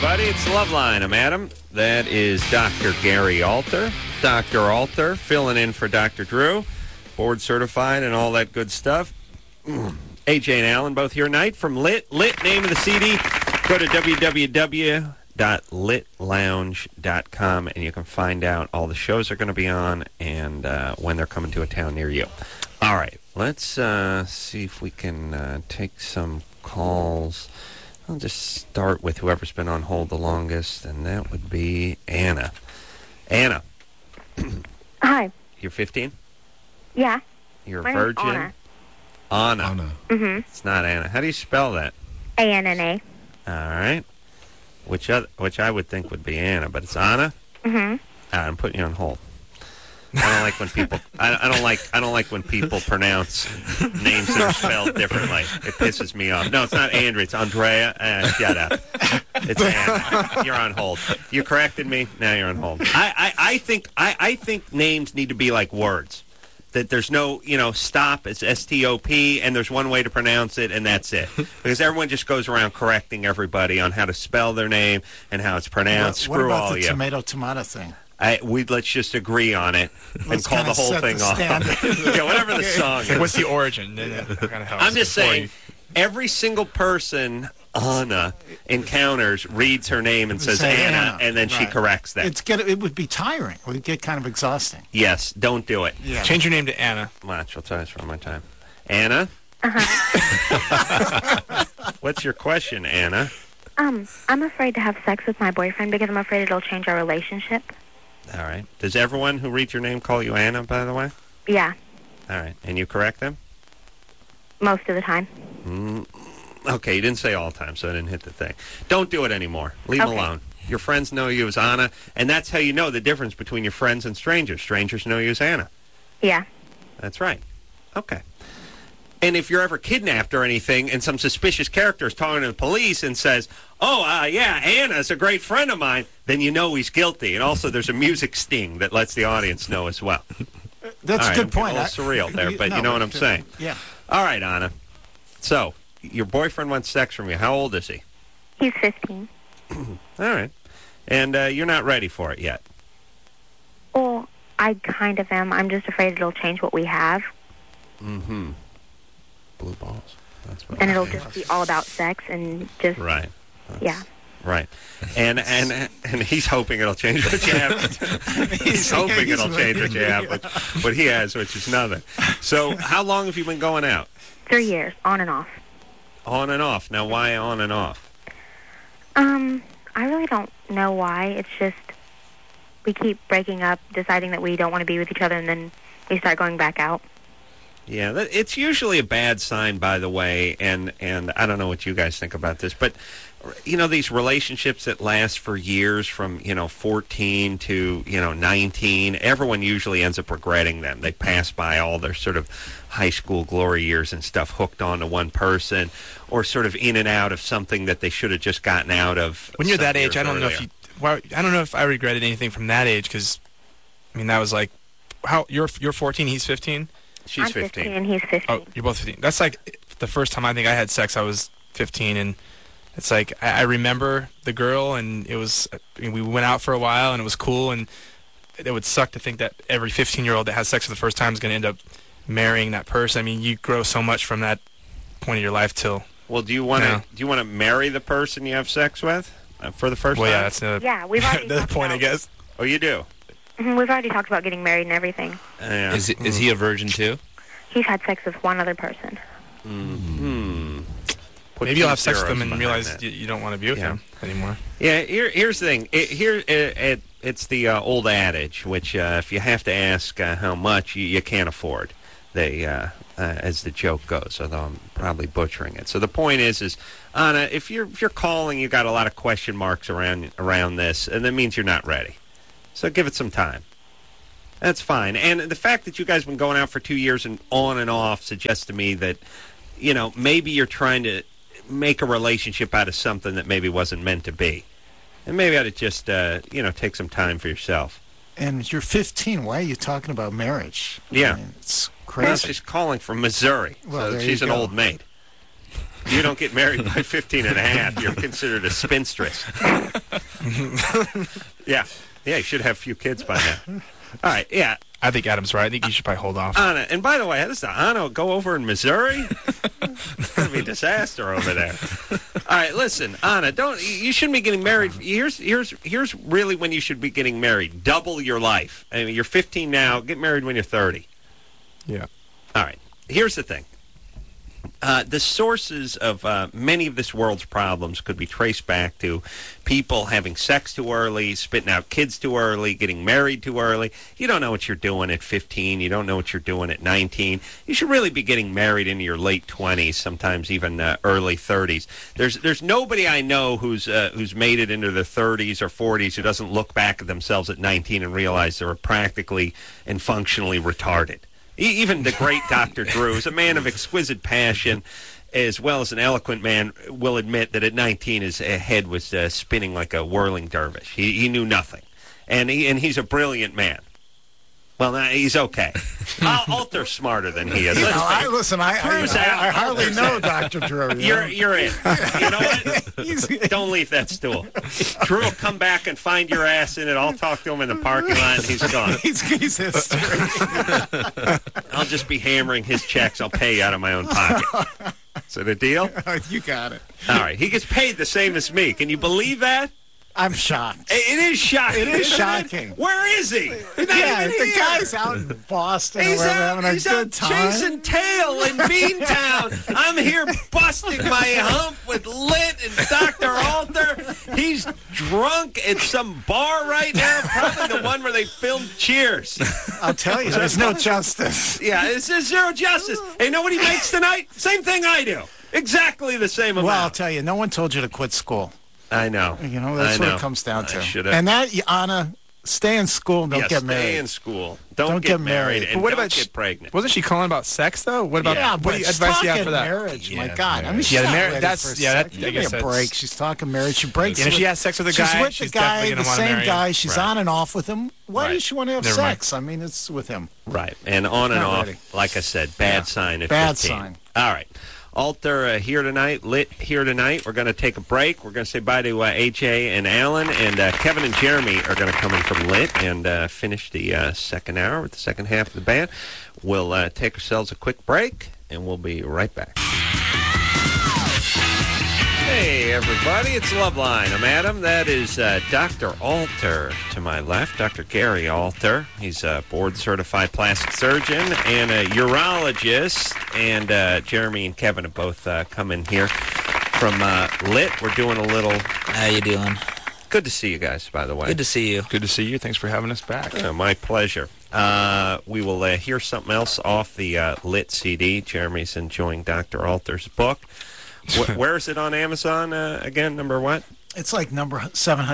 everybody. It's Loveline. I'm Adam. That is Dr. Gary Alter. Dr. Alter filling in for Dr. Drew. Board certified and all that good stuff. AJ and Alan both here tonight from Lit. Lit, name of the CD. Go to www.litlounge.com and you can find out all the shows they're going to be on and when they're coming to a town near you. All right. Let's see if we can take some calls. I'll just start with whoever's been on hold the longest, and that would be Anna. Anna. Hi. You're 15? Yeah. You're a My virgin? name's Anna. Anna. Mm-hmm. It's not Anna. How do you spell that? A-N-N-A. All right. Which I would think would be Anna, but it's Anna? Mm-hmm. I'm putting you on hold. I don't like when people. I don't like when people pronounce names that are spelled differently. It pisses me off. No, it's not Andrea. It's Andrea. Shut up. It's Anna. You're on hold. You corrected me. Now you're on hold. I think names need to be like words. That there's no, stop. It's S-T-O-P, and there's one way to pronounce it, and that's it. Because everyone just goes around correcting everybody on how to spell their name and how it's pronounced. What Screw about all the you. tomato thing? Let's just agree on it and call the whole thing off. Yeah, whatever the song is. What's the origin? I'm just saying, every single person Anna encounters reads her name and says Anna, and then she corrects that. It would be tiring. It would get kind of exhausting. Yes, don't do it. Yeah. Change your name to Anna. Watch, I'll tell you this one more time. Anna? What's your question, Anna? I'm afraid to have sex with my boyfriend because I'm afraid it'll change our relationship. All right. Does everyone who reads your name call you Anna, by the way? Yeah. All right. And you correct them? Most of the time. Okay, you didn't say all the time, so I didn't hit the thing. Don't do it anymore. Leave them alone. Your friends know you as Anna, and that's how you know the difference between your friends and strangers. Strangers know you as Anna. Yeah. That's right. Okay. And if you're ever kidnapped or anything, and some suspicious character is talking to the police and says, yeah, Anna's a great friend of mine, then you know he's guilty. And also there's a music sting that lets the audience know as well. That's a good point. A little surreal there, but you know what I'm saying. Yeah. All right, Anna. So, your boyfriend wants sex from you. How old is he? He's 15. All right. And you're not ready for it yet? Well, I kind of am. I'm just afraid it'll change what we have. Mm-hmm. Blue balls. That's what and it'll just be all about sex and just... Right. Yeah. Right. And he's hoping it'll change what you have. He's hoping it'll change what you have, what he has, which is nothing. So how long have you been going out? 3 years, on and off. On and off. Now, why on and off? I really don't know why. It's just we keep breaking up, deciding that we don't want to be with each other, and then we start going back out. Yeah, it's usually a bad sign, by the way, and I don't know what you guys think about this, but, these relationships that last for years from, 14 to, 19, everyone usually ends up regretting them. They pass by all their sort of high school glory years and stuff hooked onto one person or sort of in and out of something that they should have just gotten out of. When you're that age, I don't know if I regretted anything from that age because, that was like, you're 14, he's 15? She's I'm 15 and he's 15. Oh, you're both 15. That's like the first time I think I had sex. I was 15, and it's like I remember the girl, and it was we went out for a while, and it was cool, and it would suck to think that every 15-year-old that has sex for the first time is going to end up marrying that person. You grow so much from that point of your life till. Well, do you want to marry the person you have sex with for the first time? Well, yeah, that's we've already the point, I guess. Oh, you do. We've already talked about getting married and everything. Yeah. Is he a virgin too? He's had sex with one other person. Maybe you'll have sex with them and realize you don't want to be with them anymore. Yeah, here's the thing. It's the old adage, which if you have to ask how much, you can't afford. As the joke goes, although I'm probably butchering it. So the point is Anna, if you're calling, you got a lot of question marks around this, and that means you're not ready. So give it some time. That's fine. And the fact that you guys have been going out for 2 years and on and off suggests to me that, maybe you're trying to make a relationship out of something that maybe wasn't meant to be. And maybe I ought to just, take some time for yourself. And you're 15. Why are you talking about marriage? Yeah. It's crazy. Well, she's calling from Missouri. Well, so she's an old maid. You don't get married by 15 and a half. You're considered a spinstress. Yeah. Yeah, you should have a few kids by now. All right, yeah. I think Adam's right. I think you should probably hold off. Anna, and by the way, this is Anna go over in Missouri. It's going to be a disaster over there. All right, listen, Anna, you shouldn't be getting married. Here's really when you should be getting married. Double your life. I mean, you're 15 now. Get married when you're 30. Yeah. All right. Here's the thing. The sources of many of this world's problems could be traced back to people having sex too early, spitting out kids too early, getting married too early. You don't know what you're doing at 15. You don't know what you're doing at 19. You should really be getting married into your late 20s, sometimes even early 30s. There's nobody I know who's made it into their 30s or 40s who doesn't look back at themselves at 19 and realize they were practically and functionally retarded. Even the great Dr. Drew is a man of exquisite passion, as well as an eloquent man, will admit that at 19 his head was spinning like a whirling dervish. He knew nothing. And he's a brilliant man. Well, he's okay. Alter's smarter than he is. I hardly know Dr. Drew. You're in. You know what? Don't leave that stool. Drew will come back and find your ass in it. I'll talk to him in the parking lot, and he's gone. He's history. I'll just be hammering his checks. I'll pay you out of my own pocket. Is it a deal? You got it. All right. He gets paid the same as me. Can you believe that? I'm shocked. It is shocking. It is shocking. Where is he? Yeah, the guy's out in Boston. He's having a good time. Chasing tail in Beantown. I'm here busting my hump with Lit and Dr. Alter. He's drunk at some bar right now, probably the one where they filmed Cheers. I'll tell you, there's no justice. Yeah, it's zero justice. Hey, you know what he makes tonight? Same thing I do. Exactly the same amount. Well, I'll tell you, no one told you to quit school. I know. You know, that's what it comes down to. Should've. And that, Anna, stay in school and don't get married. Stay in school. Don't get married. And what don't about get pregnant. Wasn't she calling about sex, though? What about what advice do you have for that? Marriage, my Yeah, God. marriage. I mean, she's Yeah, not marriage. ready That's for yeah. sex. That, I Give me guess a break. She's talking marriage. She breaks. And if she has sex with a guy, she's with she's the guy, definitely the gonna want to same marry guy. him. She's Right. on and off with him. Why Right. does she want to have Never sex? I mean, it's with him. Right. And on and Not off, ready. like I said, bad sign at Bad 15. sign. All right. Alter here tonight, Lit here tonight. We're going to take a break. We're going to say bye to AJ and Alan, and Kevin and Jeremy are going to come in from Lit and finish the second hour with the second half of the band. We'll take ourselves a quick break, and we'll be right back. Hey, everybody, it's Loveline. I'm Adam. That is Dr. Alter to my left, Dr. Gary Alter. He's a board-certified plastic surgeon and a urologist. And Jeremy and Kevin have both come in here from Lit. We're doing a little... How you doing? Good to see you guys, by the way. Good to see you. Good to see you. Thanks for having us back. My pleasure. We will hear something else off the Lit CD. Jeremy's enjoying Dr. Alter's book. Where is it on Amazon again? Number what? It's like number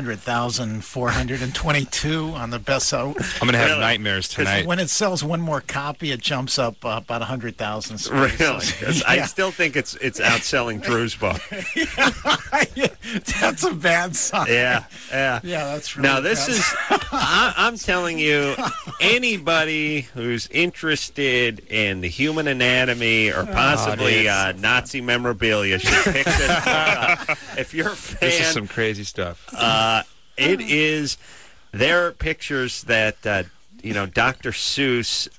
700,422 on the bestseller. I'm gonna have Really? nightmares tonight. When it sells one more copy, it jumps up about 100,000. Really? 'Cause I still think it's outselling Drew's book. That's a bad sign. Yeah. Yeah, that's really Now, this bad. is, I'm telling you, anybody who's interested in the human anatomy or possibly Nazi memorabilia should pick this book up. If you're a fan, This is some crazy stuff. it is, there are pictures that, Dr. Seuss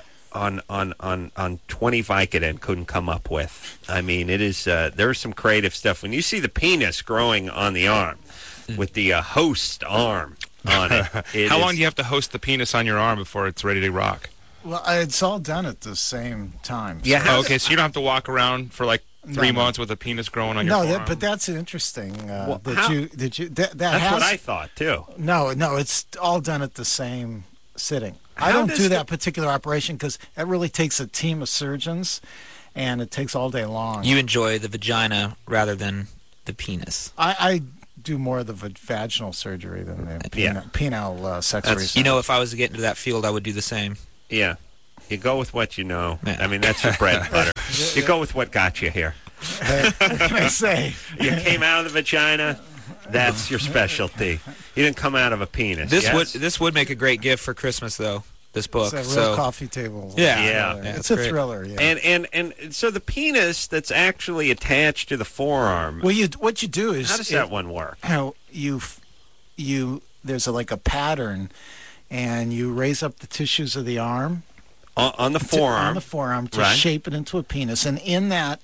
on 20 Vicodin couldn't come up with. I mean, it is, there's some creative stuff. When you see the penis growing on the arm with the host arm on it. How long do you have to host the penis on your arm before it's ready to rock? Well, it's all done at the same time. Yeah. Oh, okay, so you don't have to walk around for like 3 No. months with a penis growing on your forearm? but that's interesting. Well, that how- that That's has, what I thought, too. No, it's all done at the same sitting. I How don't does do the- that particular operation because it really takes a team of surgeons, and it takes all day long. You enjoy the vagina rather than the penis. I do more of the vaginal surgery than the Yeah. penile sex That's- reason. You know, if I was to get into that field, I would do the same. Yeah. You go with what you know. Yeah. I mean, that's your bread and butter. You go with what got you here. What can I say? You came out of the vagina. That's your specialty. You didn't come out of a penis. This yes? would make a great gift for Christmas, though. this book. It's a real So coffee table. Yeah. Yeah. It's that's a great. thriller. Yeah. And so the penis that's actually attached to the forearm. well, what you do is How does that one work? you there's like a pattern, and you raise up the tissues of the arm On the forearm. on the forearm to Right. shape it into a penis, and in that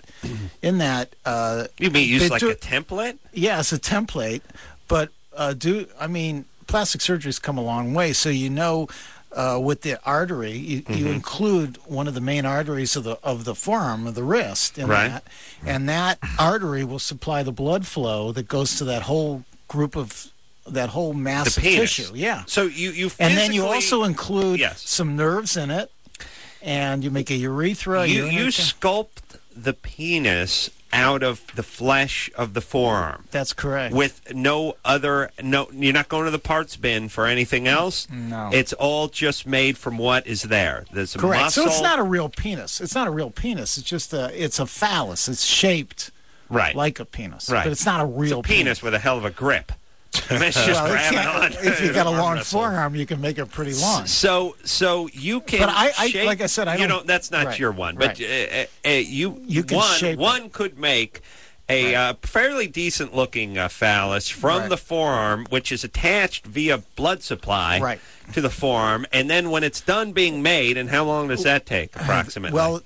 You mean use they like do- a template? yeah, it's a template, but plastic surgery's come a long way, so with the artery, you include one of the main arteries of the forearm of the wrist in Right. that, and that artery will supply the blood flow that goes to that whole group of that whole mass The of penis. tissue. Yeah, So you and then you physically- also include Yes. some nerves in it, and you make a urethra. you urinary sculpt the penis out of the flesh of the forearm. That's correct. With no, you're not going to the parts bin for anything else. No. It's all just made from what is there. There's a Correct. muscle. So it's not a real penis. It's not a real penis. It's just it's a phallus. It's shaped right. like a penis. Right. But it's not a real It's a penis with a hell of a grip. I mean, it's just Well, it grabbing can't- on. if you got a Arm long wrestle. forearm, you can make it pretty long. So you can. But I shape, like I said, I you don't- That's not right, your one, but you can shape one could make a fairly decent looking phallus from Right. the forearm, which is attached via blood supply Right. to the forearm, and then when it's done being made, and how long does that take approximately? Well,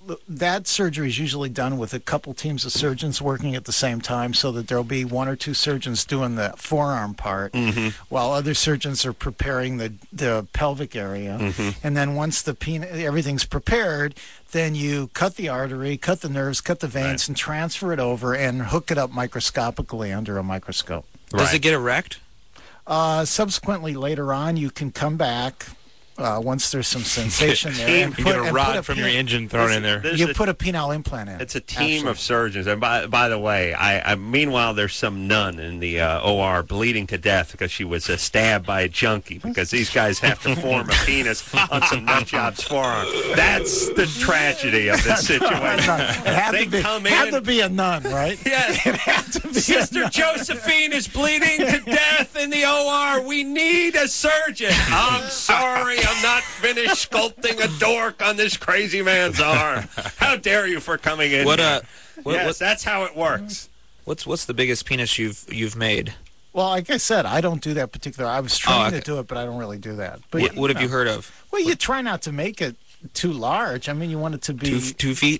that surgery is usually done with a couple teams of surgeons working at the same time, so that there'll be one or two surgeons doing the forearm part, while other surgeons are preparing the pelvic area. And then once everything's prepared, then you cut the artery, cut the nerves, cut the veins, Right. and transfer it over and hook it up microscopically under a microscope. does it get erect? Subsequently, later on, you can come back once there's some sensation there. Team- and You put- get a and rod put from your engine thrown in there. There's You a- put a penile implant in. It's a team Absolutely. of surgeons, and by the way, I meanwhile there's some nun in the OR bleeding to death because she was stabbed by a junkie. Because these guys have to form a penis on some nut job's forearm. That's the tragedy of this situation. It had, They to be, come had in- to be a nun, right? Yes. It had to be a Sister nun. Josephine is bleeding to death in the OR. We need a surgeon. I'm sorry, I'm not finished sculpting a dork on this crazy man's arm. How dare you for coming in? What here. what, Yes, that's how it works. what's the biggest penis you've made? Well, like I said, I don't do that particular. I was trying okay. to do it, but I don't really do that. But What have you heard of? Well, you try not to make it too large. I mean, you want it to be. 2 feet?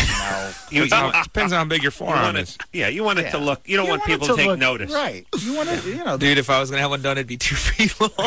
You, Depends on how big your you want forearm it, is. yeah, you want it to look. You don't want it people to take look- notice. Right. You want to, Dude, if I was going to have one done, it'd be 2 feet long.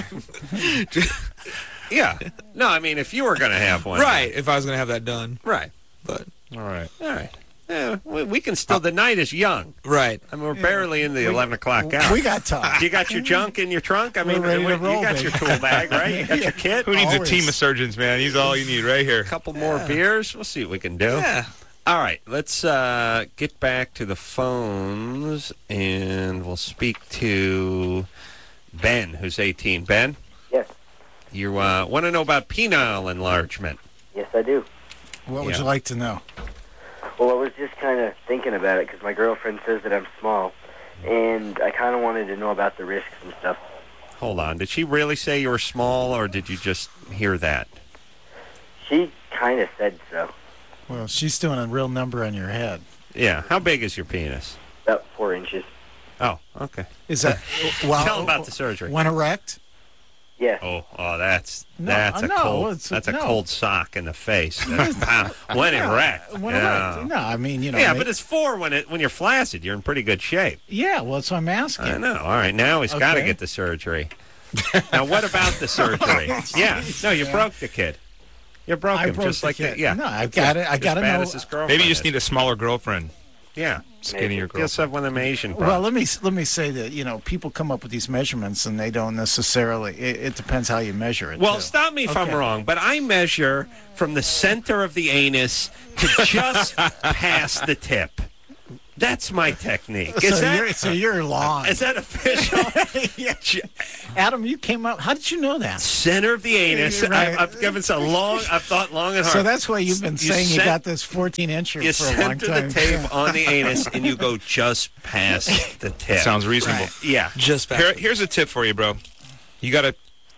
Yeah. No, I mean, if you were going to have one. Right, if I was going to have that done. Right. But All right. All right. Yeah, we can still. The night is young. right. I mean, we're barely in the 11 o'clock hour. we got time. You got your junk in your trunk? I mean, We're ready to you roll, got baby. your tool bag, right? You got your kit? Who needs Always. a team of surgeons, man? He's all you need right here. A couple more beers? We'll see what we can do. Yeah. All right, let's get back to the phones, and we'll speak to Ben, who's 18. Ben? Yes. You want to know about penile enlargement. Yes, I do. What would Yeah. you like to know? Well, I was just kind of thinking about it because my girlfriend says that I'm small, and I kind of wanted to know about the risks and stuff. Hold on. Did she really say you were small, or did you just hear that? She kind of said so. Well, she's doing a real number on your head. Yeah. How big is your penis? About 4 inches. Oh, okay. Is that well? Tell them about the surgery. When erect? Yes. Oh, that's No, that's a no, cold it's- that's a no. cold sock in the face. When erect. When Yeah. erect? No, I mean Yeah, but it's 4 when you're flaccid. You're in pretty good shape. yeah. Well, that's what I'm asking. I know. All right, now he's got to Okay. get the surgery. Now, what about the surgery? Yeah, no, you broke the kid. You broke I him broke just the like kid. that. Yeah, No, I got it. I As got to bad know. as his girlfriend Maybe you just is. need a smaller girlfriend. Yeah, Skinnier girl. just have one of them Asian. Well, problems. let me say that people come up with these measurements and they don't necessarily. It depends how you measure it. Well, too. stop me if I'm Okay. wrong, but I measure from the center of the anus to just past the tip. That's my technique. So you're long. Is that official? Yeah. Adam, you came up. How did you know that? Center of the anus. Right. I've given I've thought long and hard. So that's why you've been saying you sent- got this 14-incher You for a long center time. the tape on the anus and you go just past the tip. Sounds reasonable. Right. Yeah. Just back. Here's a tip for you, bro. You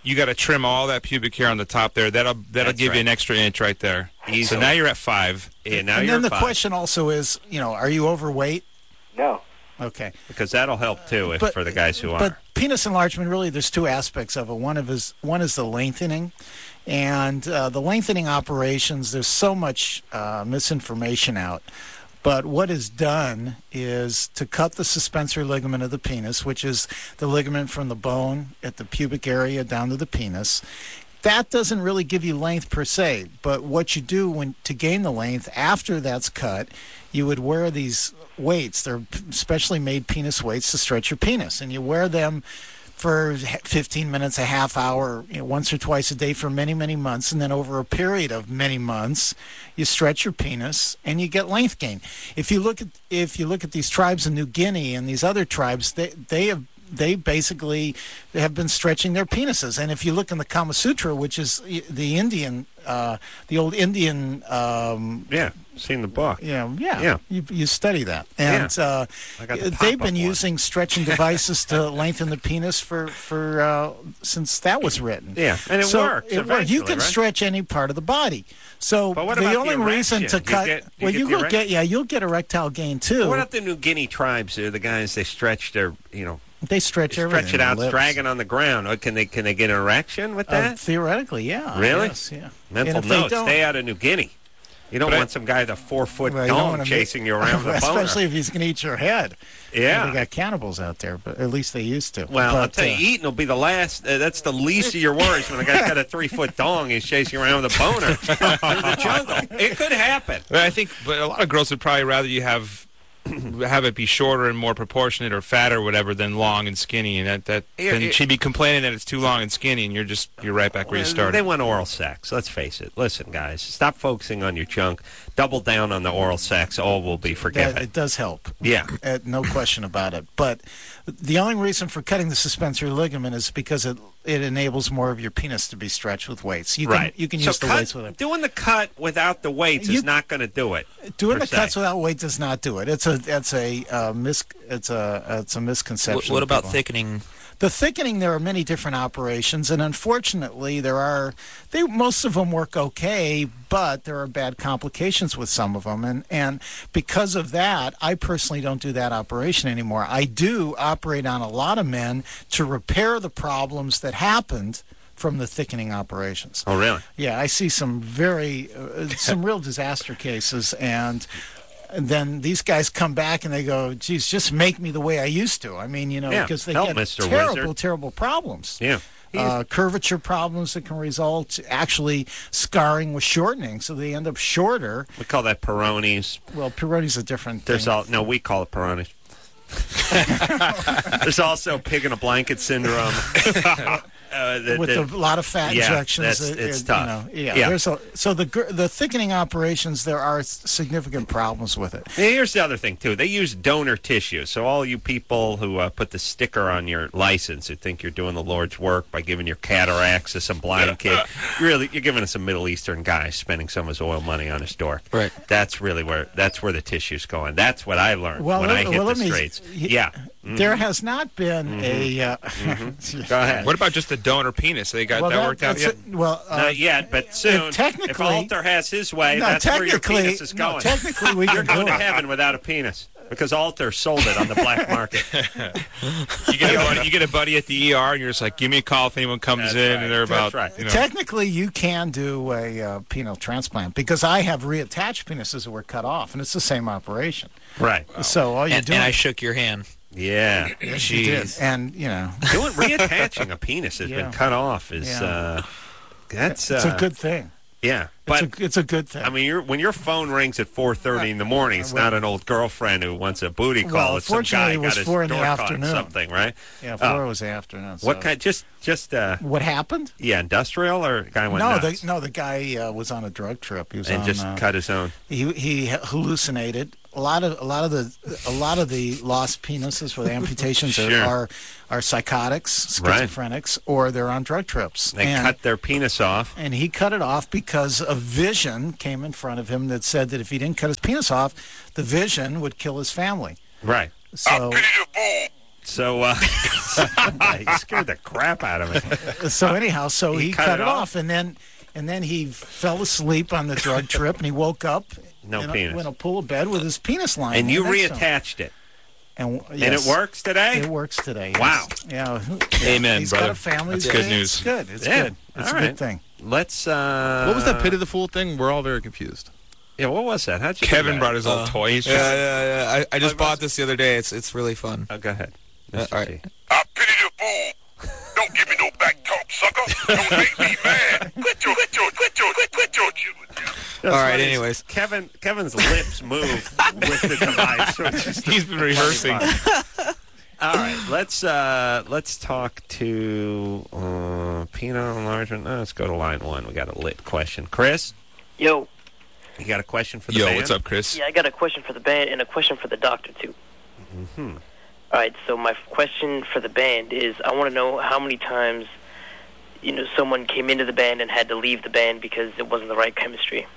you got to trim all that pubic hair on the top there. That'll That's give right. you an extra inch right there. Easily. So now you're at 5. Yeah, now And you're then the fine. question also is, are you overweight? No. Okay. Because that'll help too But- for the guys who are. But penis enlargement, really, there's two aspects of it. One is the lengthening, and the lengthening operations. There's so much misinformation out. But what is done is to cut the suspensory ligament of the penis, which is the ligament from the bone at the pubic area down to the penis. That doesn't really give you length per se, but what you do to gain the length after that's cut, you would wear these weights. They're specially made penis weights to stretch your penis, and you wear them for 15 minutes, a half hour, once or twice a day for many, many months, and then over a period of many months, you stretch your penis and you get length gain. If you look at these tribes in New Guinea and these other tribes, they basically have been stretching their penises. And if you look in the Kama Sutra, which is the old Indian. Yeah, seen the book. Yeah. You study that, and I got the they've pop-up been one. using stretching devices to lengthen the penis for since that was written. Yeah, and it works. It works. You eventually, can right? stretch any part of the body. So But what the about the only reason to erection? cut, You get the you'll get erectile gain too. What about the New Guinea tribes? The guys they stretch their They stretch everything. stretch it out, their lips. drag it on the ground. Can they get an erection with that? Theoretically, yeah. Really? Yes, yeah. Mental and if they note: don't- stay out of New Guinea. You don't But want some guy with a 4-foot Well, you don't dong wanna chasing you around the boner. especially if he's going to eat your head. Yeah. They got cannibals out there, but at least they used to. Well, I'll But, tell you, eating will be the last. That's the least of your worries when a guy's got a 3-foot dong. He's chasing you around with a boner through the jungle. It could happen. But but a lot of girls would probably rather you have it be shorter and more proportionate or fat or whatever than long and skinny, and then she'd be complaining that it's too long and skinny, and you're right back where you started. They want oral sex. Let's face it. Listen, guys, stop focusing on your junk. Double down on the oral sex. All will be forgiven. it does help. Yeah. No question about it. But the only reason for cutting the suspensory ligament is because it enables more of your penis to be stretched with weights. You can use the weights with it. Doing the cut without the weights is not going to do it. Doing per the cuts se. without weight does not do it. It's a misconception. What about people. thickening? The thickening, there are many different operations, and unfortunately, most of them work okay, but there are bad complications with some of them, and because of that, I personally don't do that operation anymore. I do operate on a lot of men to repair the problems that happened from the thickening operations. Oh, really? Yeah, I see some some real disaster cases, and then these guys come back and they go, geez, just make me the way I used to. I mean, because they help, get Mr. terrible, Wizard. terrible problems. Yeah. Curvature problems that can result actually scarring with shortening, so they end up shorter. We call that Peyronie's. Well, Peyronie's a different thing. We call it Peyronie's. There's also pig in a blanket syndrome. With a lot of fat injections. It's tough. So the thickening operations, there are significant problems with it. And here's the other thing, too. They use donor tissue. So all you people who put the sticker on your license who think you're doing the Lord's work by giving your cataracts to some blind kid, really, you're giving us some Middle Eastern guy spending some of his oil money on his door. Right. That's where the tissue's going. That's what I learned when I hit the streets. Yeah. There has not been a... Go ahead. What about just the donor penis? They got that worked out yet? Not yet, but soon. Technically, if Alter has his way, that's where your penis is going. Technically, we You're can going do to it. heaven without a penis because Alter sold it on the black market. You get a buddy at the ER, and you're just like, give me a call if anyone comes That's in, right. and they're about. That's right. Technically, you can do a penile transplant because I have reattached penises that were cut off, and it's the same operation. Right. So all you're And doing... I shook your hand. Yeah. Yes, you did. Jeez. And, Doing reattaching a penis has been cut off is that's it's a good thing. Yeah, but it's a good thing. I mean, when your phone rings at 4:30 in the morning, it's not an old girlfriend who wants a booty call. Well, it's some guy fortunately, it was got his 4 in the door caught in afternoon. something, right? Yeah, 4 was the afternoon. What so- kind? Just What happened? yeah, industrial or the guy went nuts? The guy was on a drug trip. He was and on, just cut his own. He hallucinated. A lot of the lost penises with amputations Sure. are psychotics, Right. schizophrenics, or they're on drug trips. They cut their penis off. And he cut it off because a vision came in front of him that said that if he didn't cut his penis off, the vision would kill his family. Right. So So he scared the crap out of me. So anyhow, he cut cut it off, and then he fell asleep on the drug trip, and he woke up in a pool of bed with his penis lying. And you reattached it. And it works today? It works today. Wow. Yeah. Amen, he's brother. got a family. That's good news. It's good. It's Yeah. good. It's All a right. good thing. Let's. What was that pity the fool thing? We're all very confused. Yeah, what was that? How'd you do Kevin that? brought his old toy. He's just- Yeah. I just bought this the other day. It's really fun. Oh, go ahead. all right. G. I pity the fool. Don't give me no back talk, sucker. Don't make me mad. Quit your All right. Anyways, Kevin's lips move with the device. Which is He's been rehearsing. All right, let's talk to penile enlargement. No, let's go to line 1. We got a lit question. Chris, Yo. you got a question for the Yo, band? what's up, Chris? Yeah, I got a question for the band and a question for the doctor, too. Mm-hmm. All right, so my question for the band is I want to know how many times, someone came into the band and had to leave the band because it wasn't the right chemistry.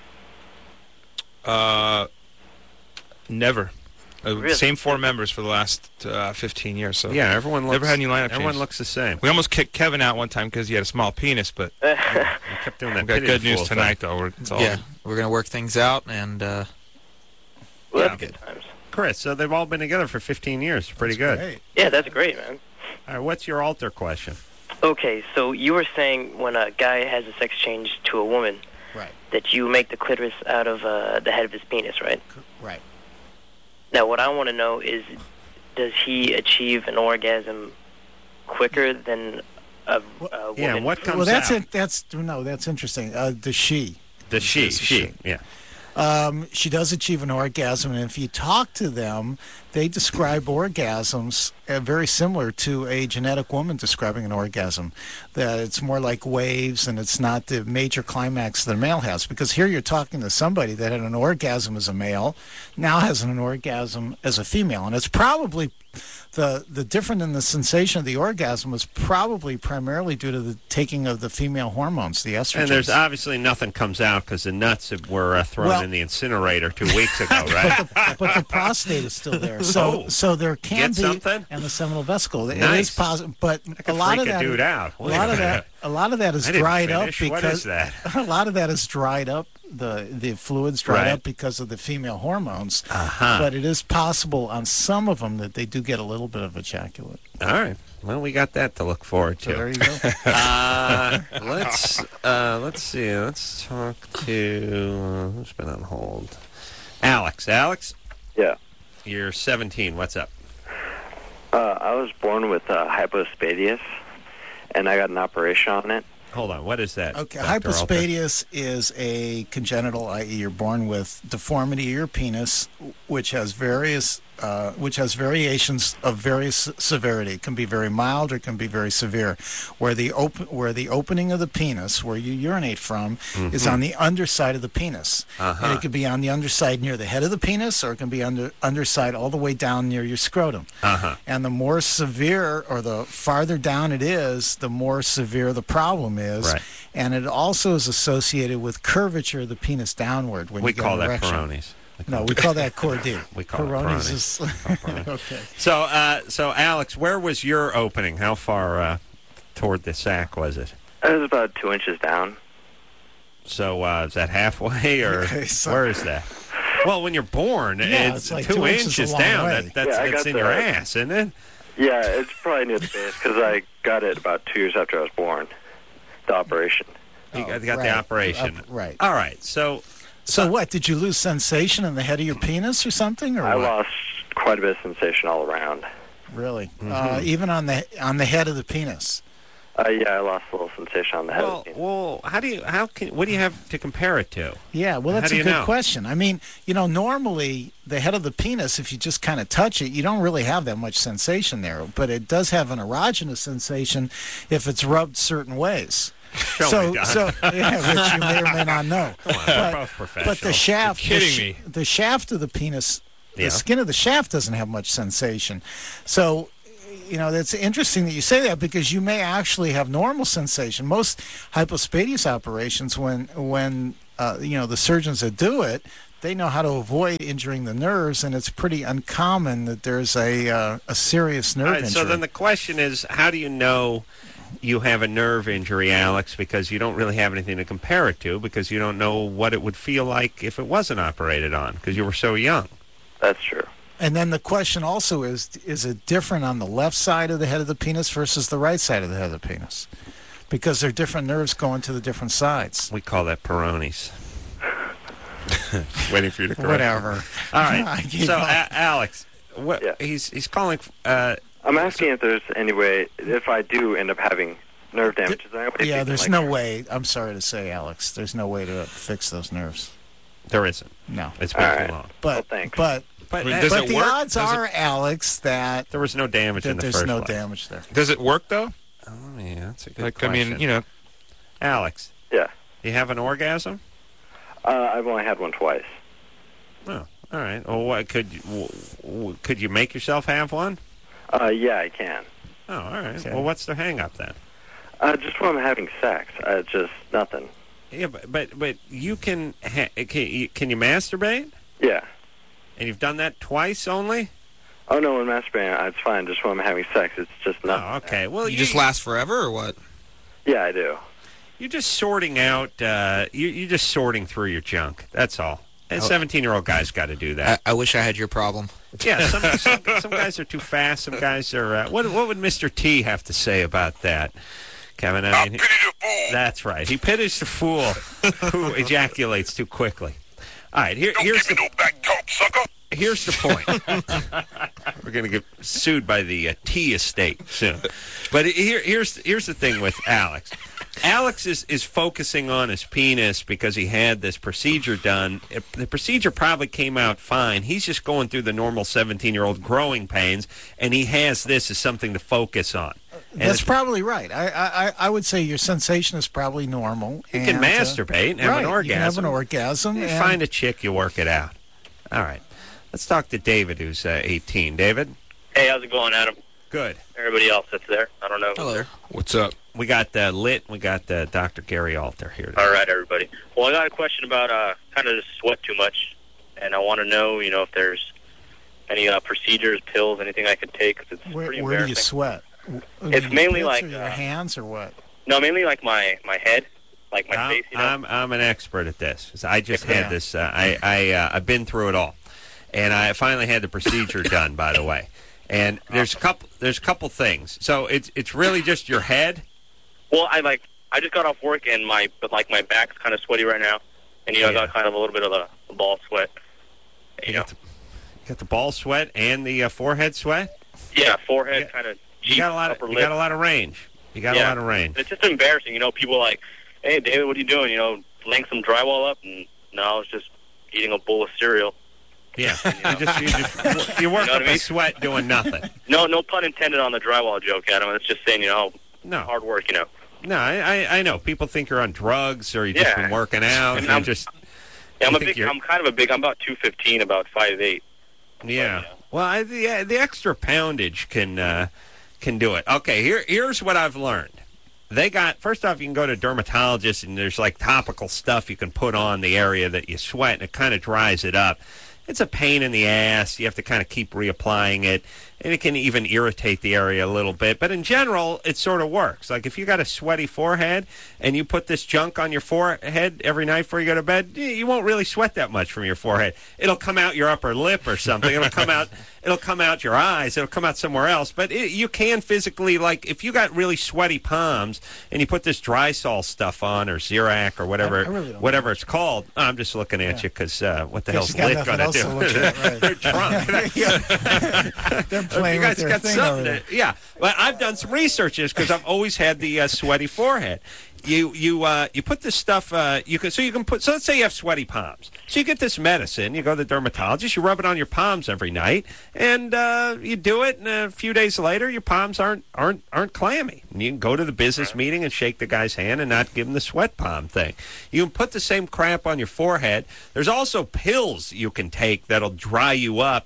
Never. Really? Same 4 members for the last 15 years. So Yeah, everyone looks, never had any lineup Everyone changes. looks the same. We almost kicked Kevin out one time because he had a small penis, but We kept doing that. we got pity good the news fool tonight, thing. though. It's all yeah, we're gonna work things out, and Well, Yeah. that's good times. Chris, so they've all been together for 15 years. Pretty good. Great. Yeah, that's great, man. All right, what's your alter question? Okay, so you were saying when a guy has a sex change to a woman, Right. that you make the clitoris out of the head of his penis, right? Right. Now, what I want to know is, does he achieve an orgasm quicker than a woman? Yeah, and what comes Well, that's out? it. That's interesting. The she. She. Yeah. She does achieve an orgasm, and if you talk to them, they describe orgasms very similar to a genetic woman describing an orgasm. That it's more like waves, and it's not the major climax that a male has. Because here you're talking to somebody that had an orgasm as a male, now has an orgasm as a female, and it's probably the difference in the sensation of the orgasm was probably primarily due to the taking of the female hormones, the estrogens. And there's obviously nothing comes out because the nuts were thrown in the incinerator 2 weeks ago, right? but the prostate is still there, so there can Get be, something? and the seminal vesicle. It Nice. is possible, but I a can lot freak of that, a dude out. a lot of that is I didn't dried finish. up What because is that? a lot of that is dried up. The fluids dried Right. up because of the female hormones. Uh-huh. But it is possible on some of them that they do get a little bit of ejaculate. All right. Well, we got that to look forward So to. there you go. Let's see. Let's talk to who's been on hold. Alex. Alex, Yeah. you're 17. What's up? I was born with hypospadias, and I got an operation on it. Hold on. What is that? Okay, Dr. Alter? hypospadias is a congenital, i.e., you're born with deformity of your penis, which has variations of various severity. It can be very mild or it can be very severe. Where the opening of the penis, where you urinate from, is on the underside of the penis, and it could be on the underside near the head of the penis, or it can be underside all the way down near your scrotum. And the more severe, or the farther down it is, the more severe the problem is. Right. And it also is associated with curvature of the penis downward when We you get call an that erection. Peyronie's. No, we call that Cordy. We call it Peyronie's Peyronie's. is okay. So Alex, where was your opening? How far toward the sack was it? It was about 2 inches down. So is that halfway, or Okay, so- where is that? Well, when you're born, Yeah, it's it's like 2 2 inches inches a long down. way. That's Yeah, I it's got in your the- ass, isn't it? Yeah, it's probably near the base because I got it about 2 years after I was born. The operation. You got right. the operation. Right. All right. So So what? Did you lose sensation in the head of your penis or something, or I what? lost quite a bit of sensation all around. Really? Mm-hmm. Even on the head of the penis? Yeah, I lost a little sensation on the head of the penis. well, what do you have to compare it to? Yeah, well, How that's do a you good know? question. I mean, normally the head of the penis, if you just kind of touch it, you don't really have that much sensation there. But it does have an erogenous sensation if it's rubbed certain ways. Show me, Don. Which you may or may not know. Come on, we're both professionals. But the shaft, You're kidding me. the shaft of the penis, Yeah. the skin of the shaft doesn't have much sensation. So, that's interesting that you say that because you may actually have normal sensation. Most hypospadias operations, when the surgeons that do it they know how to avoid injuring the nerves, and it's pretty uncommon that there's a serious nerve injury. So then the question is, how do you know you have a nerve injury, Alex? Because you don't really have anything to compare it to, because you don't know what it would feel like if it wasn't operated on, because you were so young. That's true. And then the question also is it different on the left side of the head of the penis versus the right side of the head of the penis? Because there are different nerves going to the different sides. We call that Peronis. Waiting for you to correct. Whatever. All right. So, Alex, he's calling. I'm asking if there's any way, if I do end up having nerve damage. There's no way. I'm sorry to say, Alex, there's no way to fix those nerves. There isn't. No. It's been too long. But thanks. But the odds are, Alex, that there was no damage in the first place. There's no damage there. Does it work, though? Oh, yeah, that's a good like, question. I mean, Alex. Yeah. You have an orgasm? I've only had one twice. Oh, all right. Well, what could you make yourself have one? Yeah, I can. Oh, all right. Okay. Well, what's the hang-up then? Just when I'm having sex. Just nothing. Yeah, but you can can you masturbate? Yeah. And you've done that twice only? Oh, no, when masturbating, it's fine. Just when I'm having sex, it's just nothing. Oh, okay. Well, you just last forever, or what? Yeah, I do. You're just sorting out. You're just sorting through your junk. That's all. And 17-year-old guys got to do that. I wish I had your problem. Yeah, some guys are too fast. Some guys are. What would Mr. T have to say about that, Kevin? I mean, pity the fool. That's right. He pities the fool who ejaculates too quickly. All right, here's the no back talk, sucker. Here's the point. We're going to get sued by the T estate soon. But here's the thing with Alex. Alex is focusing on his penis because he had this procedure done. The procedure probably came out fine. He's just going through the normal 17-year-old growing pains, and he has this as something to focus on. That's probably right. I would say your sensation is probably normal. You can masturbate and have an orgasm. You can have an orgasm. You find a chick, you work it out. All right. Let's talk to David, who's 18. David? Hey, how's it going, Adam? Good. Everybody else that's there? I don't know. Hello. What's up? We got Lit. We got Dr. Gary Alter here today. All right, everybody. Well, I got a question about kind of just sweat too much, and I want to know, if there's any procedures, pills, anything I could take. 'Cause it's pretty embarrassing. Where do you sweat? It's mainly like your hands or what? No, mainly like my head, like my face. I'm an expert at this. I just had this. I've been through it all, and I finally had the procedure done. By the way, and there's a couple things. So it's really just your head. Well, I just got off work and my back's kind of sweaty right now, and I got kind of a little bit of a ball sweat. You got the ball sweat and the forehead sweat. Yeah, forehead kind of. You got a lot of range. You got a lot of range. It's just embarrassing, people like, hey, David, what are you doing? Laying some drywall up, and no, I was just eating a bowl of cereal. Yeah, you work up a sweat doing nothing. No pun intended on the drywall joke, Adam. It's just saying, hard work, No, I know. People think you're on drugs or you've just been working out. And I'm kind of a big. I'm about 215, about 5'8". Yeah. Well, the extra poundage can do it. Okay, here's what I've learned. First off, you can go to a dermatologist, and there's like topical stuff you can put on the area that you sweat, and it kind of dries it up. It's a pain in the ass. You have to kind of keep reapplying it, and it can even irritate the area a little bit. But in general, it sort of works. Like if you got a sweaty forehead and you put this junk on your forehead every night before you go to bed, you won't really sweat that much from your forehead. It'll come out your upper lip or something. It'll come out your eyes. It'll come out somewhere else. But you can physically, like if you got really sweaty palms and you put this Drysol stuff on or Xerac or whatever it's called. I'm just looking at you because what the hell's Lit going to do? They're drunk. They're playing with their thing over there. Yeah, well, I've done some research on this because I've always had the sweaty forehead. You put this stuff. So let's say you have sweaty palms. So you get this medicine. You go to the dermatologist. You rub it on your palms every night, and you do it. And a few days later, your palms aren't clammy. And you can go to the business meeting and shake the guy's hand and not give him the sweat palm thing. You can put the same crap on your forehead. There's also pills you can take that'll dry you up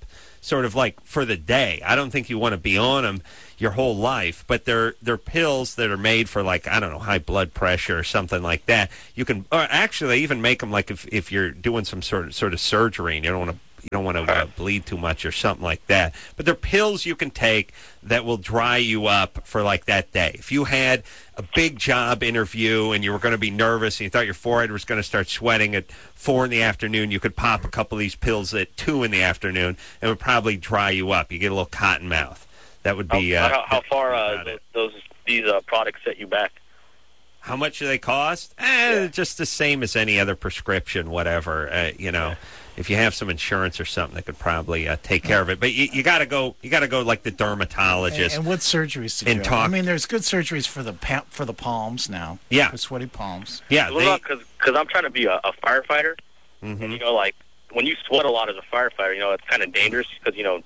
sort of like for the day. I don't think you want to be on them your whole life, but they're pills that are made for, like, I don't know, high blood pressure or something like that. You can, or actually they even make them like if you're doing some sort of surgery and you don't want to bleed too much or something like that. But they're pills you can take that will dry you up for like that day. If you had a big job interview and you were going to be nervous and you thought your forehead was going to start sweating at 4 in the afternoon, you could pop a couple of these pills at 2 in the afternoon and it would probably dry you up. You get a little cotton mouth. That would be... how far these products set you back? How much do they cost? Just the same as any other prescription, whatever, you know. If you have some insurance or something, that could probably take care of it. But you got to go. You got to go like the dermatologist. And what surgeries to do? I mean, there's good surgeries for the palms now. Yeah, for sweaty palms. Yeah, because I'm trying to be a firefighter, and you know, like when you sweat a lot as a firefighter, you know, it's kind of dangerous because you know,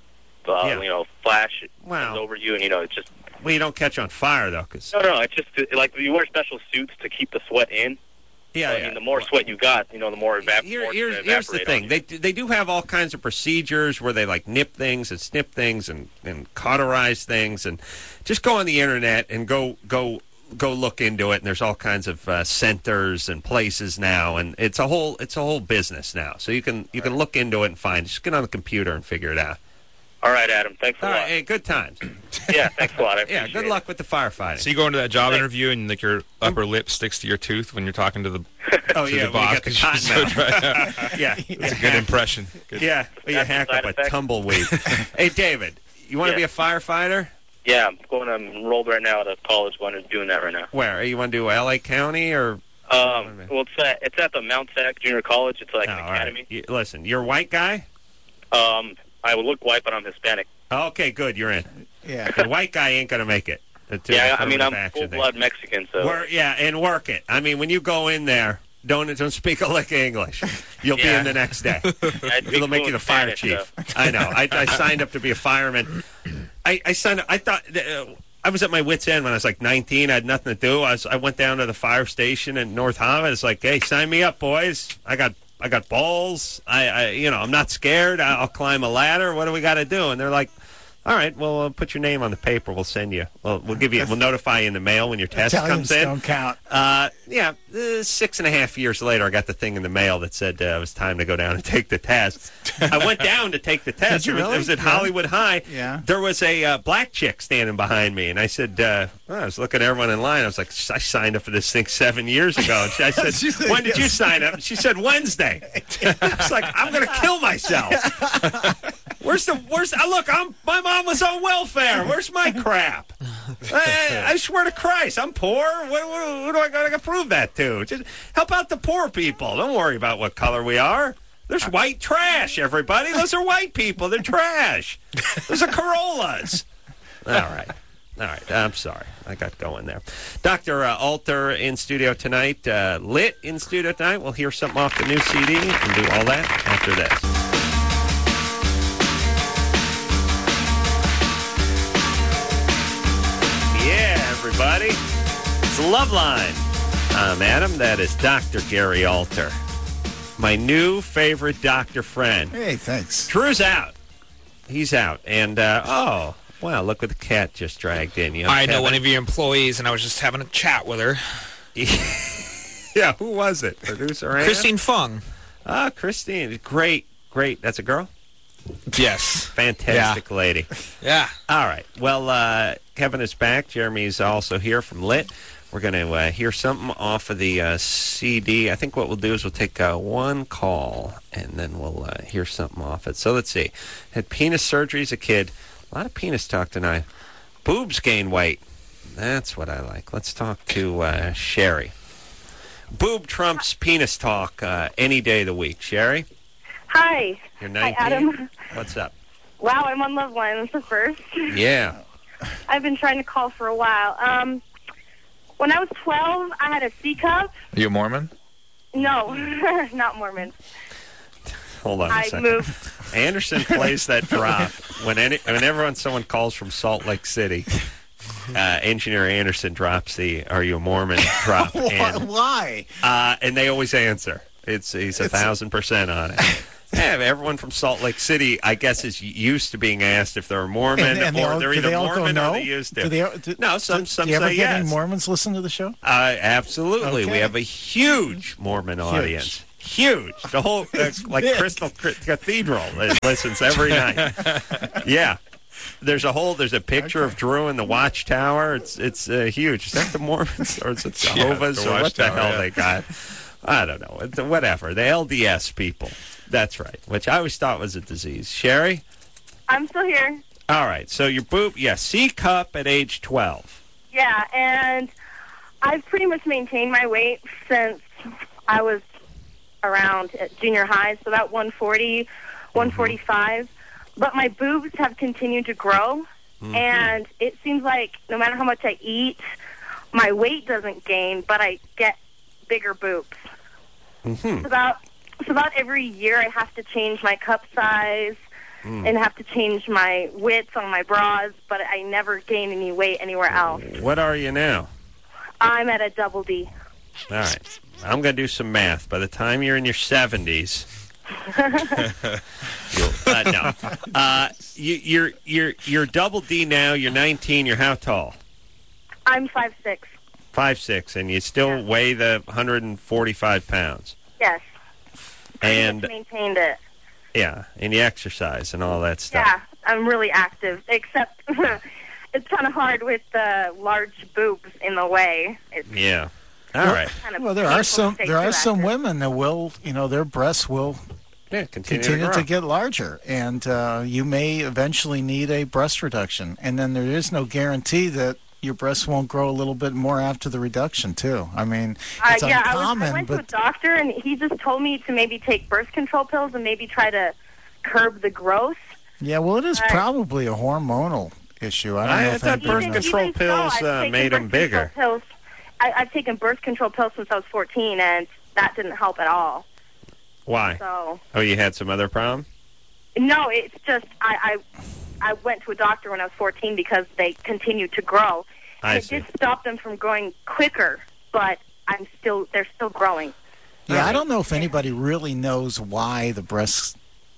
flash comes over you, and you know, it's just. Well, you don't catch on fire though, because no, it's just like you wear special suits to keep the sweat in. Yeah, so, I mean, the more sweat you got, you know, the more Here's the thing: they do have all kinds of procedures where they like nip things and snip things and cauterize things, and just go on the internet and go look into it. And there's all kinds of centers and places now, and it's a whole business now. So you can look into it and find. Just get on the computer and figure it out. All right, Adam. Thanks a lot. Hey, good times. Yeah, thanks a lot. Good luck with the firefighting. So you go into that job interview and like your upper lip sticks to your tooth when you're talking to the the boss. You got the cotton so dry. Yeah, it's a good impression. Good. Yeah, well, you hack up a tumbleweed. Hey, David, you want to be a firefighter? Yeah, I'm enrolled right now at a college. I'm doing that right now. Where? You want to do L.A. County or? Well, it's at the Mount Sac Junior College. It's like an academy. Right. Listen, you're a white guy? I would look white, but I'm Hispanic. Okay, good. You're in. Yeah. The white guy ain't going to make it. I mean, I'm full-blood Mexican, so... and work it. I mean, when you go in there, don't speak a lick of English. You'll be in the next day. It'll make you the fire chief. So. I know. I signed up to be a fireman. I signed up. I thought... I was at my wit's end when I was like 19. I had nothing to do. I went down to the fire station in North Harvard. It's like, hey, sign me up, boys. I got balls. I'm not scared. I'll climb a ladder. What do we got to do? And they're like, all right, well, we'll put your name on the paper. We'll send you. We'll notify you in the mail when your test comes in. Don't count. 6.5 years later, I got the thing in the mail that said it was time to go down and take the test. I went down to take the test. Did you really? It was at Hollywood High. Yeah. There was a black chick standing behind me, and I said, I was looking at everyone in line. I was like, I signed up for this thing 7 years ago. And I said, when did you sign up? And she said, Wednesday. I was like, I'm going to kill myself. Where's look, my mom was on welfare. Where's my crap? I swear to Christ, I'm poor. What do I got to prove that to? Just help out the poor people. Don't worry about what color we are. There's white trash, everybody. Those are white people. They're trash. Those are Corollas. All right. I'm sorry. I got going there. Dr. Alter in studio tonight. Lit in studio tonight. We'll hear something off the new CD and do all that after this. Everybody, it's Loveline. I'm Adam. That is Dr. Gary Alter, my new favorite doctor friend. Hey, thanks. Drew's out. He's out. And, wow, look what the cat just dragged in. I know one of your employees, and I was just having a chat with her. Yeah, who was it? Producer Ann? Christine Fung. Ah, Christine. Great. That's a girl? Yes. Fantastic lady. Yeah. All right. Well, Kevin is back. Jeremy's also here from Lit. We're going to hear something off of the CD. I think what we'll do is we'll take one call, and then we'll hear something off it. So let's see. Had penis surgery as a kid. A lot of penis talk tonight. Boobs gain weight. That's what I like. Let's talk to Sherry. Boob trumps penis talk any day of the week. Sherry? Hi. You're 19? Hi, Adam. What's up? Wow, I'm on Loveline. That's the first. Yeah. I've been trying to call for a while. When I was 12, I had a C cup. Are you a Mormon? No, not Mormon. Hold on a second. Moved. Anderson plays that drop whenever someone calls from Salt Lake City. Engineer Anderson drops the "Are you a Mormon?" drop. Why? And they always answer. He's 1,000% on it. Yeah, everyone from Salt Lake City, I guess, is used to being asked if they're a Mormon, or they're either Mormon or they used to. No, some do you ever say get yes. any Mormons listen to the show? Absolutely. Okay. We have a huge Mormon audience. Huge. The whole, like Crystal Cathedral listens every night. Yeah. There's a picture of Drew in the Watchtower. It's huge. Is that the Mormons or is it Jehovah's or what the hell they got? I don't know. Whatever. The LDS people. That's right. Which I always thought was a disease. Sherry? I'm still here. All right. So your boob, C-cup at age 12. Yeah, and I've pretty much maintained my weight since I was around at junior high, so about 140, 145. But my boobs have continued to grow, and it seems like no matter how much I eat, my weight doesn't gain, but I get bigger boobs. Mm-hmm. It's about every year I have to change my cup size and have to change my width on my bras, but I never gain any weight anywhere else. What are you now? I'm at a double D. All right. I'm going to do some math. By the time you're in your 70s... You're double D now. You're 19. You're how tall? I'm 5'6". 5'6", and you still weigh the 145 pounds. Yes. And I maintained it. Yeah, and you exercise and all that stuff. Yeah, I'm really active. Except it's kind of hard with the large boobs in the way. Yeah. All right. Well, there are some women that will, their breasts will continue to get larger, and you may eventually need a breast reduction. And then there is no guarantee that your breasts won't grow a little bit more after the reduction, too. I mean, it's uncommon. I went to a doctor, and he just told me to maybe take birth control pills and maybe try to curb the growth. Yeah, well, it is probably a hormonal issue. I don't know if thought birth control pills made them bigger. I've taken birth control pills since I was 14, and that didn't help at all. Why? So, you had some other problem? No, it's just I went to a doctor when I was 14 because they continued to grow. I see. It did stop them from growing quicker, but they're still growing. Yeah, I don't know if anybody really knows why the breasts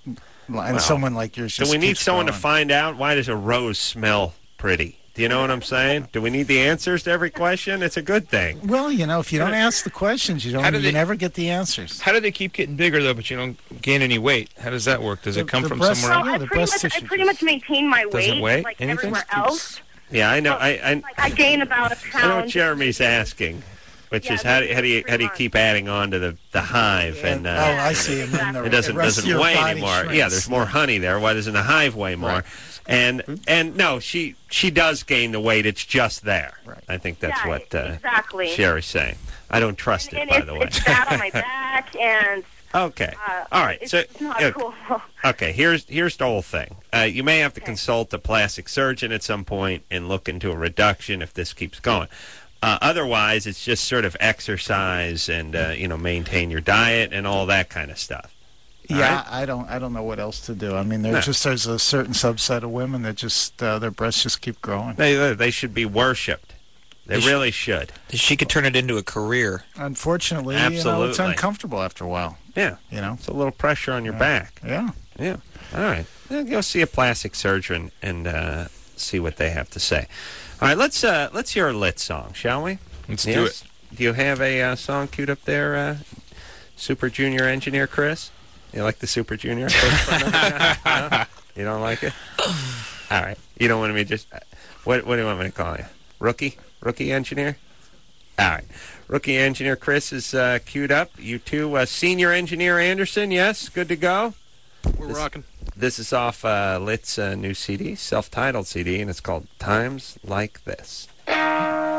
and someone like yours just do we need keeps someone growing. to find out why does a rose smell pretty? Do you know what I'm saying? Do we need the answers to every question? It's a good thing. Well, if you don't ask the questions, you never get the answers. How do they keep getting bigger, though, but you don't gain any weight? How does that work? Does it come from breast, somewhere else? Yeah, I pretty much maintain my weight, Does it weigh like anything? everywhere else. Yeah, I know. I gain about a pound. I know what Jeremy's asking, which is how do you keep adding on to the hive? And I see. And then it doesn't weigh anymore. Shrinks. Yeah, there's more honey there. Why doesn't the hive weigh more? Right. And no, she does gain the weight. It's just there. Right. I think that's what exactly. Sherry's saying. I don't trust it, by the way. It's bad on my back, and okay. All right. It's not cool. Okay. Here's the whole thing. You may have to consult a plastic surgeon at some point and look into a reduction if this keeps going. Otherwise, it's just sort of exercise and maintain your diet and all that kind of stuff. Yeah, right? I don't know what else to do. I mean, there's a certain subset of women that just their breasts just keep growing. They should be worshipped. They really should. She could turn it into a career. Unfortunately, absolutely, it's uncomfortable after a while. Yeah, it's a little pressure on your back. Yeah. All right, go see a plastic surgeon and see what they have to say. All right, let's hear a lit song, shall we? Let's do it. Do you have a song queued up there, Super Junior Engineer Chris? You like the Super Junior? No? You don't like it? All right. You don't want me just... What do you want me to call you? Rookie? Rookie Engineer? All right. Rookie Engineer Chris is queued up. You two, Senior Engineer Anderson, yes? Good to go? We're rocking. This is off Lit's new CD, self-titled CD, and it's called Times Like This.